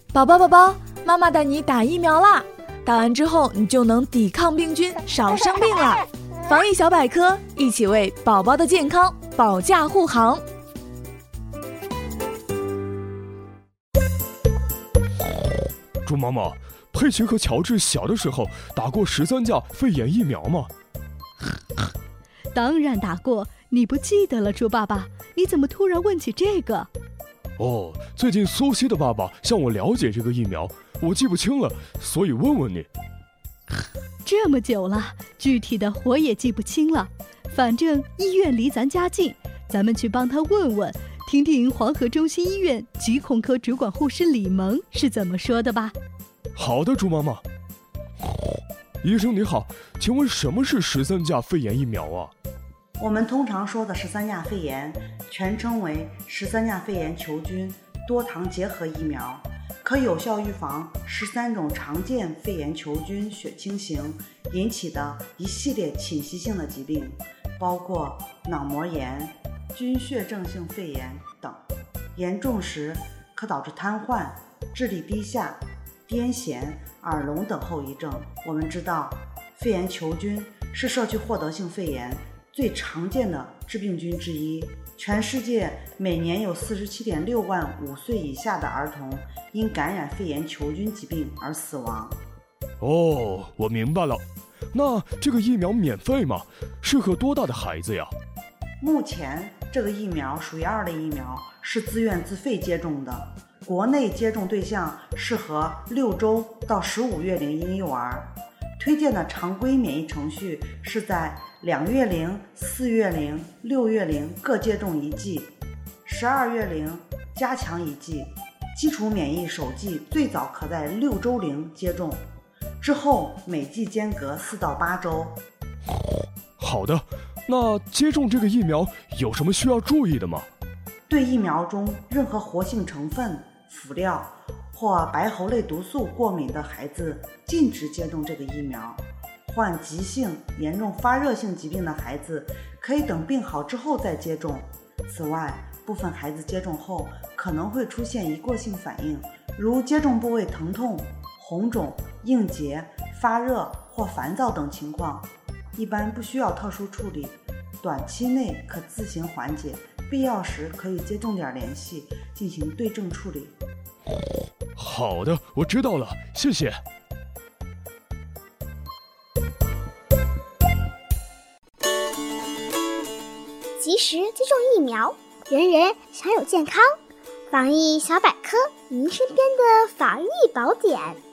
宝宝，妈妈带你打疫苗啦！打完之后，你就能抵抗病菌，少生病了。防疫小百科，一起为宝宝的健康保驾护航。 猪妈妈，佩奇和乔治小的时候打过13价肺炎疫苗吗？ 当然打过，你不记得了，猪爸爸？你怎么突然问起这个？ 哦，最近苏西的爸爸向我了解这个疫苗，我记不清了，所以问问你。 这么久了，具体的我也记不清了。反正医院离咱家近，咱们去帮他问问，听听黄河中心医院疾控科主管护士李萌是怎么说的吧。 好的，猪妈妈。医生你好，请问什么是13价肺炎疫苗啊？ 我们通常说的13价肺炎，全称为13价肺炎球菌多糖结合疫苗，可有效预防13种常见肺炎球菌血清型引起的一系列侵袭性的疾病，包括脑膜炎、菌血症性肺炎等，严重时可导致瘫痪、智力低下、癫痫、耳聋等后遗症。我们知道，肺炎球菌是社区获得性肺炎最常见的致病菌之一，全世界每年有47.6万5岁以下的儿童因感染肺炎球菌疾病而死亡。 哦，我明白了。那这个疫苗免费吗？适合多大的孩子呀？ 目前这个疫苗属于2类疫苗，是自愿自费接种的。国内接种对象适合6周到15月龄婴幼儿，推荐的常规免疫程序是在2月龄、4月龄、6月龄各接种1剂，12月龄加强1剂，基础免疫首剂最早可在6周龄接种，之后每剂间隔4到8周。 好的，那接种这个疫苗有什么需要注意的吗？ 对疫苗中任何活性成分、辅料或白喉类毒素过敏的孩子禁止接种这个疫苗。患急性、严重发热性疾病的孩子可以等病好之后再接种。此外，部分孩子接种后可能会出现一过性反应，如接种部位疼痛、红肿、硬结、发热或烦躁等情况，一般不需要特殊处理，短期内可自行缓解，必要时可以接种点联系进行对症处理。 好的，我知道了，谢谢。 及时接种疫苗，人人享有健康。防疫小百科，您身边的防疫宝典。